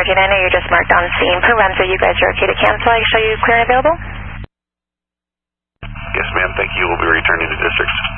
Okay, I know you're just marked on scene. Per Ramsey, you guys are okay to cancel. I can show you clear and available? Yes, ma'am. Thank you. We'll be returning to district.